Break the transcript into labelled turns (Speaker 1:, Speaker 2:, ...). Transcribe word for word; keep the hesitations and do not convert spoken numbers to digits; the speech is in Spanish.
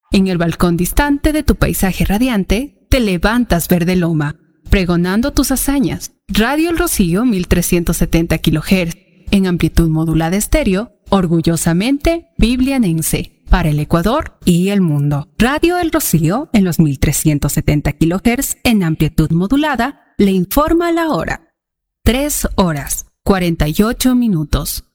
Speaker 1: En el balcón distante de tu paisaje radiante, te levantas verde loma, pregonando tus hazañas. Radio El Rocío mil trescientos setenta kilohertz, en amplitud modulada estéreo, orgullosamente biblianense, para el Ecuador y el mundo. Radio El Rocío, en los mil trescientos setenta kilohertz, en amplitud modulada, le informa la hora. tres horas, cuarenta y ocho minutos.